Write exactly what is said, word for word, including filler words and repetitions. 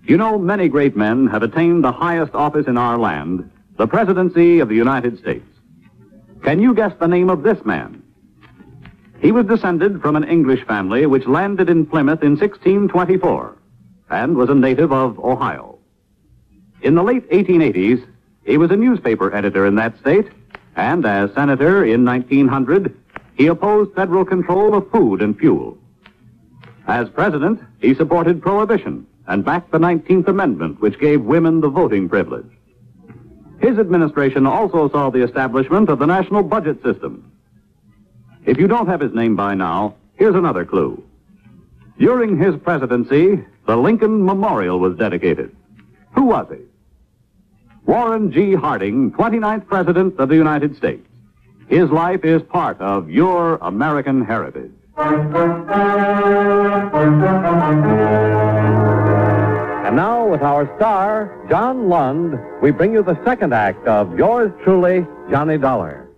You know, many great men have attained the highest office in our land, the presidency of the United States. Can you guess the name of this man? He was descended from an English family which landed in Plymouth in sixteen twenty-four and was a native of Ohio. In the late eighteen eighties, he was a newspaper editor in that state, and as senator in nineteen hundred, he opposed federal control of food and fuel. As president, he supported prohibition and backed the nineteenth Amendment, which gave women the voting privilege. His administration also saw the establishment of the national budget system. If you don't have his name by now, here's another clue. During his presidency, the Lincoln Memorial was dedicated. Who was he? Warren G. Harding, twenty-ninth President of the United States. His life is part of your American heritage. And now, with our star, John Lund, we bring you the second act of yours truly, Johnny Dollar.